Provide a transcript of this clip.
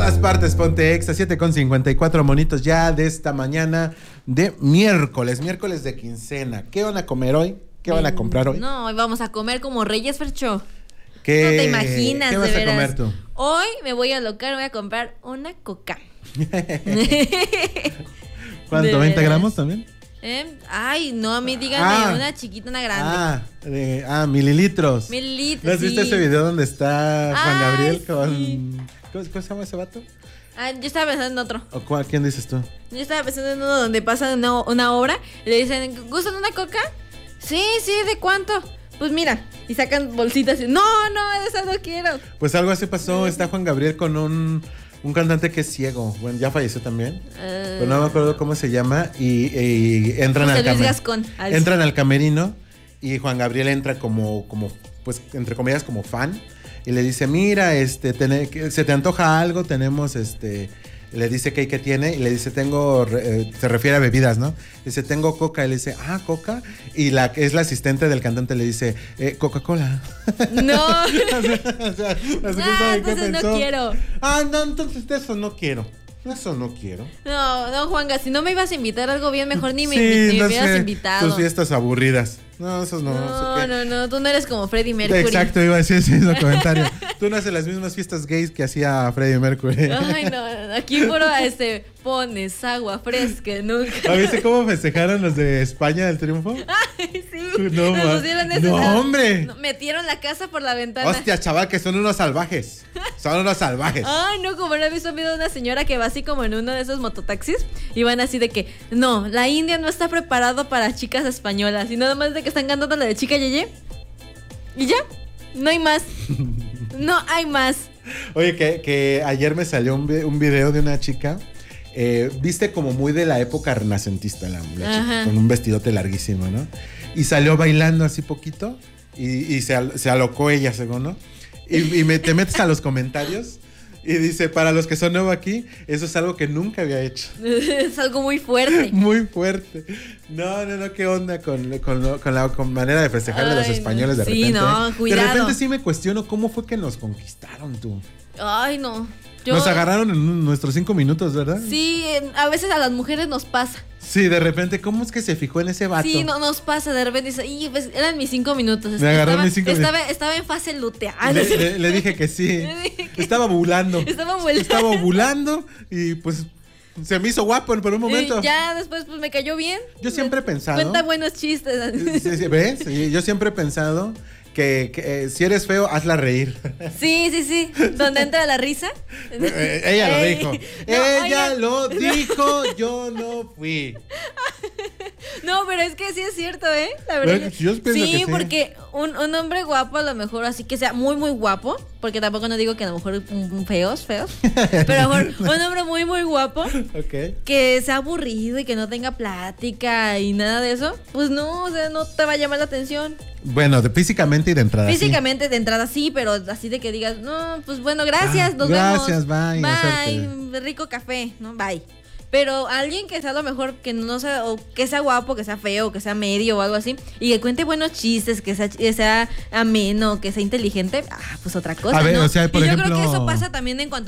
todas partes, ponte Exa, 7:54 monitos ya de esta mañana de miércoles de quincena. ¿Qué van a comer hoy? ¿Qué van a comprar hoy? No, hoy vamos a comer como Reyes, Fercho. ¿Qué, no te imaginas, ¿qué vas de veras. a comer tú? Hoy me voy a alocar, voy a comprar una coca. ¿Cuánto? ¿20 gramos también? Ay, no, a mí díganme una chiquita, una grande. Mililitros. Mililitros. ¿No has visto ese video donde está Juan Gabriel con... Sí. ¿Cómo se llama ese vato? Yo estaba pensando en otro. ¿Quién dices tú? Yo estaba pensando en uno donde pasa una obra y le dicen, ¿gustan una coca? Sí, ¿de cuánto? Pues mira, y sacan bolsitas y no, esa no quiero. Pues algo así pasó, está Juan Gabriel con un cantante que es ciego. Bueno, ya falleció también. Pero no me acuerdo cómo se llama. Y entran al camerino. Entran al camerino y Juan Gabriel entra como, pues, entre comillas, como fan. Y le dice, mira, ¿se te antoja algo? Tenemos, le dice que tiene. Y le dice, se refiere a bebidas, ¿no? Dice, tengo coca. Y le dice, ¿coca? Y es la asistente del cantante le dice, Coca-Cola. No. Entonces no quiero. No, entonces de eso no quiero. Eso no quiero. No, Juanga, si no me ibas a invitar a algo bien, mejor ni me hubieras invitado. Tus fiestas aburridas. No, eso no. No, tú no eres como Freddie Mercury. Exacto, iba a decir ese mismo comentario. Tú no haces las mismas fiestas gays que hacía Freddie Mercury. Ay, no, aquí puro pones agua fresca, nunca. ¿Viste cómo festejaron los de España del triunfo? Ay, sí. No, hombre. Metieron la casa por la ventana. Hostia, chaval, que son unos salvajes. Son unos salvajes. Ay, no, como no he visto un video de una señora que va así como en uno de esos mototaxis y van así de que, no, la India no está preparado para chicas españolas y nada más de que están cantando la de Chica Yeye y ya, no hay más. No hay más. Oye, que ayer me salió un video de una chica, viste como muy de la época renacentista la chica, con un vestidote larguísimo, ¿no? Y salió bailando así poquito y se alocó ella, según, ¿no? Y te metes a los comentarios y dice, para los que son nuevos aquí, eso es algo que nunca había hecho. Es algo muy fuerte. Muy fuerte. No, ¿qué onda con la manera de festejar de los españoles de repente? Sí, no, cuidado. De repente sí me cuestiono cómo fue que nos conquistaron, tú. Ay, no. Nos agarraron en nuestros 5 minutos, ¿verdad? Sí, a veces a las mujeres nos pasa. Sí, de repente, ¿cómo es que se fijó en ese vato? Sí, no, nos pasa, de repente dice, pues, eran mis 5 minutos. Me agarró mis 5 minutos. Estaba en fase lutea. Le dije que sí. Estaba ovulando. Estaba ovulando y pues se me hizo guapo por un momento. Ya después pues me cayó bien. Yo siempre he pensado. Cuenta buenos chistes. Sí, ¿ves? Yo siempre he pensado que si eres feo, hazla reír. Sí. ¿Dónde entra la risa? Ella lo dijo. Ella lo dijo, yo no fui. No, pero es que sí es cierto, ¿eh? La verdad. Yo pienso que sí, porque un hombre guapo a lo mejor así que sea muy, muy guapo, porque tampoco no digo que a lo mejor feos, pero a lo mejor un hombre muy, muy guapo, que sea aburrido y que no tenga plática y nada de eso, pues no, o sea, no te va a llamar la atención. Bueno, físicamente y de entrada. Físicamente de entrada sí, pero así de que digas, no, pues bueno, gracias, nos gracias, vemos. Bye, rico café, ¿no? Bye. Pero alguien que sea a lo mejor que no sea, o que sea guapo, que sea feo, que sea medio o algo así, y que cuente buenos chistes, que sea ameno, que sea inteligente, pues otra cosa. A ver, ¿no? o sea, por ejemplo, yo creo que eso pasa también en cuanto